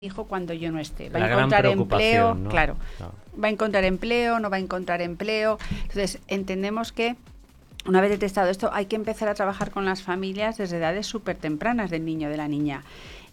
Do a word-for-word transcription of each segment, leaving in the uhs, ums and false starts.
hijo cuando yo no esté. Va La a encontrar gran empleo, ¿no? claro. No. Va a encontrar empleo, no va a encontrar empleo. Entonces, entendemos que una vez detectado esto, hay que empezar a trabajar con las familias desde edades súper tempranas del niño o de la niña.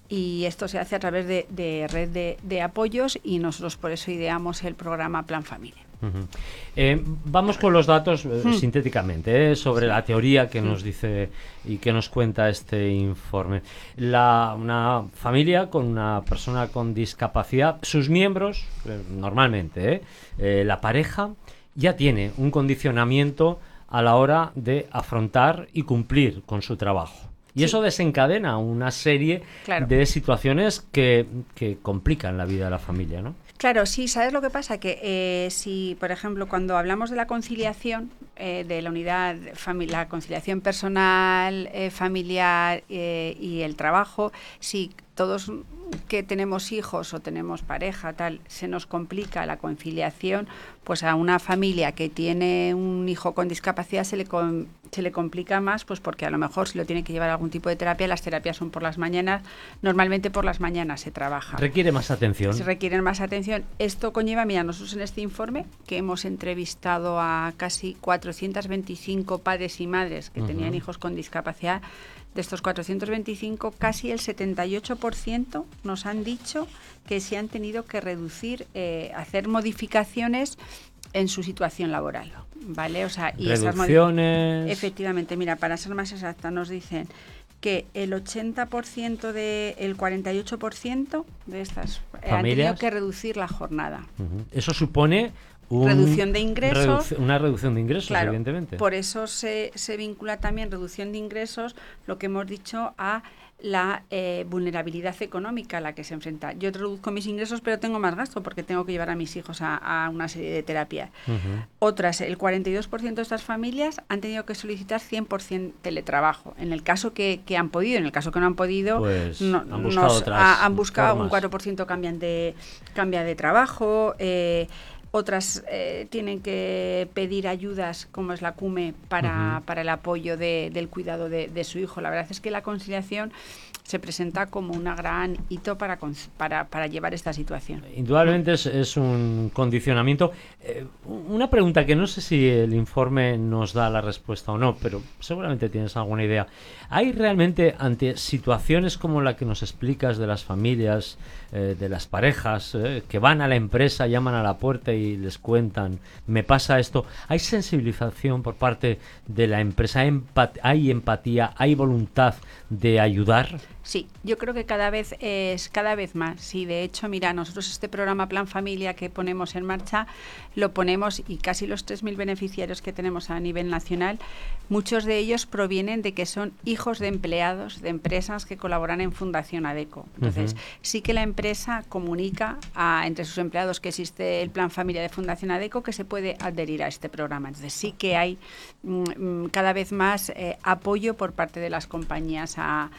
Y esto se hace a través de, de red de, de apoyos y nosotros por eso ideamos el programa Plan Familia. Uh-huh. Eh, vamos con los datos eh, hmm. sintéticamente eh, sobre sí. la teoría que hmm. nos dice y que nos cuenta este informe. La, una familia con una persona con discapacidad, sus miembros, eh, normalmente, eh, eh, la pareja ya tiene un condicionamiento a la hora de afrontar y cumplir con su trabajo. Y sí. eso desencadena una serie claro. de situaciones que, que complican la vida de la familia, ¿no? Claro, sí, ¿sabes lo que pasa? Que eh, si, por ejemplo, cuando hablamos de la conciliación, eh, de la unidad, fami- la conciliación personal, eh, familiar eh, y el trabajo, si todos que tenemos hijos o tenemos pareja, tal, se nos complica la conciliación, pues a una familia que tiene un hijo con discapacidad se le com- se le complica más, pues porque a lo mejor si lo tiene que llevar a algún tipo de terapia, las terapias son por las mañanas, normalmente por las mañanas se trabaja. Requiere más atención. Se requieren más atención. Esto conlleva, mira, nosotros en este informe que hemos entrevistado a casi cuatrocientos veinticinco padres y madres que uh-huh. tenían hijos con discapacidad, de estos cuatrocientos veinticinco, casi el setenta y ocho por ciento nos han dicho que se han tenido que reducir, eh, hacer modificaciones en su situación laboral, ¿vale? O sea, y reducciones. Esas efectivamente, mira, para ser más exacta, nos dicen que el ochenta por ciento de, el cuarenta y ocho por ciento de estas eh, han tenido que reducir la jornada. Uh-huh. Eso supone un reducción de ingresos. Reduc- una reducción de ingresos, claro, evidentemente. Por eso se, se vincula también reducción de ingresos, lo que hemos dicho, a la eh, vulnerabilidad económica a la que se enfrenta. Yo reduzco mis ingresos, pero tengo más gasto porque tengo que llevar a mis hijos a, a una serie de terapias. Uh-huh. Otras, el cuarenta y dos por ciento de estas familias han tenido que solicitar cien por ciento teletrabajo. En el caso que, que han podido, en el caso que no han podido, pues no, han buscado, nos, otras ha, han buscado formas. Un cuatro por ciento cambian de, cambia de trabajo, eh, otras eh, tienen que pedir ayudas, como es la CUME, para, uh-huh. para el apoyo de, del cuidado de, de su hijo. La verdad es que la conciliación se presenta como una gran hito para, para, para llevar esta situación. Indudablemente es, es un condicionamiento. Eh, una pregunta que no sé si el informe nos da la respuesta o no, pero seguramente tienes alguna idea. ¿Hay realmente, ante situaciones como la que nos explicas de las familias, eh, de las parejas, eh, que van a la empresa, llaman a la puerta y les cuentan, me pasa esto, ¿hay sensibilización por parte de la empresa? ¿Hay, empat- hay empatía? ¿Hay voluntad de ayudar? Sí, yo creo que cada vez es cada vez más. Sí, de hecho, mira, nosotros este programa Plan Familia que ponemos en marcha, lo ponemos y casi los tres mil beneficiarios que tenemos a nivel nacional, muchos de ellos provienen de que son hijos de empleados de empresas que colaboran en Fundación ADECO. Entonces, uh-huh. sí que la empresa comunica a, entre sus empleados que existe el Plan Familia de Fundación ADECO, que se puede adherir a este programa. Entonces, sí que hay mm, cada vez más eh, apoyo por parte de las compañías a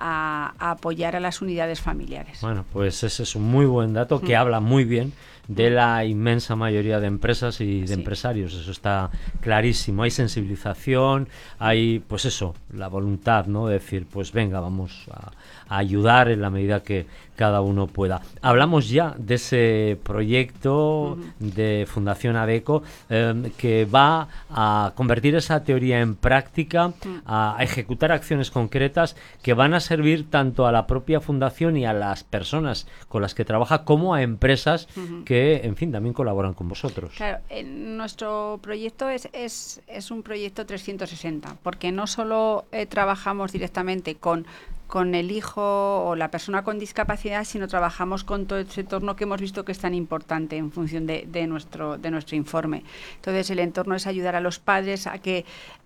A, a apoyar a las unidades familiares. Bueno, pues ese es un muy buen dato que mm. habla muy bien de la inmensa mayoría de empresas y de sí. empresarios. Eso está clarísimo. Hay sensibilización, hay, pues eso, la voluntad, ¿no? De decir, pues venga, vamos a, a ayudar en la medida que cada uno pueda. Hablamos ya de ese proyecto uh-huh. de Fundación ADECO eh, que va a convertir esa teoría en práctica, uh-huh. a, a ejecutar acciones concretas que van a servir tanto a la propia fundación y a las personas con las que trabaja como a empresas uh-huh. que, en fin, también colaboran con vosotros. Claro, en nuestro proyecto es, es, es un proyecto trescientos sesenta, porque no solo eh, trabajamos directamente con con el hijo o la persona con discapacidad, sino trabajamos con todo ese entorno que hemos visto que es tan importante en función de, de, nuestro, de nuestro informe. Entonces, el entorno es ayudar a los padres a que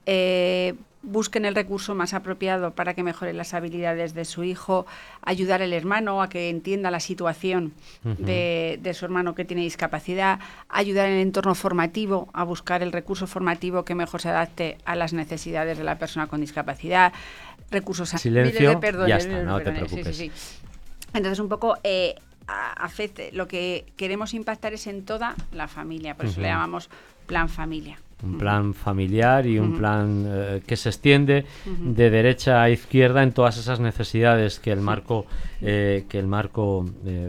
eh, busquen el recurso más apropiado para que mejoren las habilidades de su hijo, ayudar al hermano a que entienda la situación uh-huh. de, de su hermano que tiene discapacidad, ayudar en el entorno formativo a buscar el recurso formativo que mejor se adapte a las necesidades de la persona con discapacidad, recursos... Silencio, de perdón, ya está, no te perdón, preocupes. Sí, sí, sí. Entonces, un poco... Eh, afecte, lo que queremos impactar es en toda la familia, por eso uh-huh. le llamamos Plan Familia. Un plan familiar y un uh-huh. plan eh, que se extiende uh-huh. de derecha a izquierda en todas esas necesidades que el marco eh, que el marco eh,